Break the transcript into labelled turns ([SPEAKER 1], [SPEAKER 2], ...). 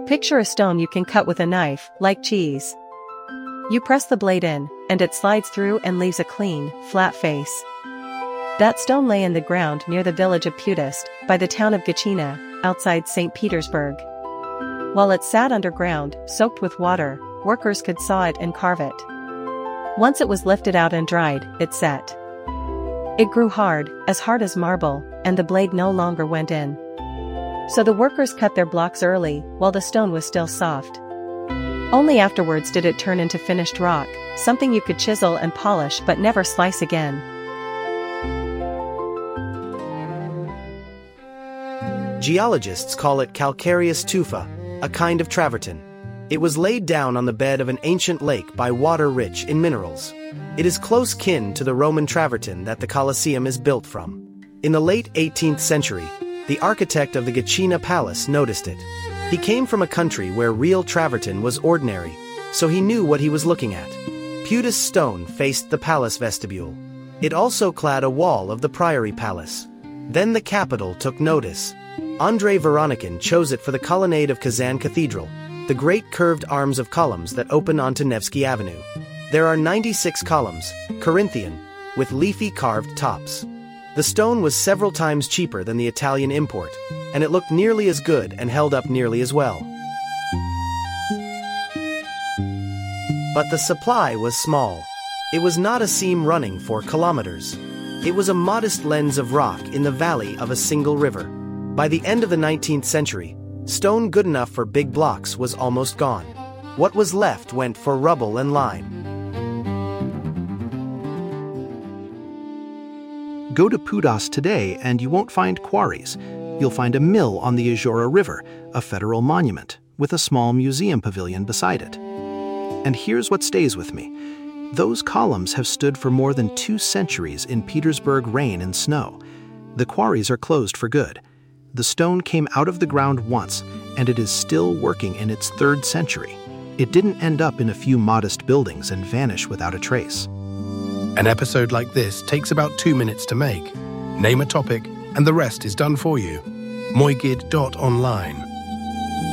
[SPEAKER 1] Picture a stone you can cut with a knife, like cheese. You press the blade in, and it slides through and leaves a clean, flat face. That stone lay in the ground near the village of Putist, by the town of Gachina, outside St. Petersburg. While it sat underground, soaked with water, workers could saw it and carve it. Once it was lifted out and dried, it set. It grew hard as marble, and the blade no longer went in. So the workers cut their blocks early, while the stone was still soft. Only afterwards did it turn into finished rock, something you could chisel and polish but never slice again.
[SPEAKER 2] Geologists call it calcareous tufa, a kind of travertine. It was laid down on the bed of an ancient lake by water rich in minerals. It is close kin to the Roman travertine that the Colosseum is built from. In the late 18th century, the architect of the Gachina Palace noticed it. He came from a country where real travertine was ordinary, so he knew what he was looking at. Putist stone faced the palace vestibule. It also clad a wall of the priory palace. Then the capital took notice. Andrei Veronikin chose it for the colonnade of Kazan Cathedral, the great curved arms of columns that open onto Nevsky Avenue. There are 96 columns, Corinthian, with leafy carved tops. The stone was several times cheaper than the Italian import, and it looked nearly as good and held up nearly as well. But the supply was small. It was not a seam running for kilometers. It was a modest lens of rock in the valley of a single river. By the end of the 19th century, stone good enough for big blocks was almost gone. What was left went for rubble and lime.
[SPEAKER 3] Go to Putist today and you won't find quarries. You'll find a mill on the Izhora River, a federal monument, with a small museum pavilion beside it. And here's what stays with me. Those columns have stood for more than 2 centuries in Petersburg rain and snow. The quarries are closed for good. The stone came out of the ground once, and it is still working in its 3rd century. It didn't end up in a few modest buildings and vanish without a trace.
[SPEAKER 4] An episode like this takes about 2 minutes to make. Name a topic, and the rest is done for you. Moigid.online